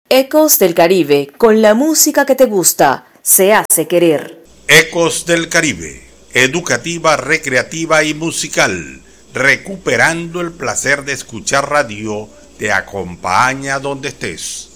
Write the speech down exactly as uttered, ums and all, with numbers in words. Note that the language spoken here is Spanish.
Ecos del Caribe, con la música que te gusta, se hace querer. Ecos del Caribe, educativa, recreativa y musical, recuperando el placer de escuchar radio, te acompaña donde estés.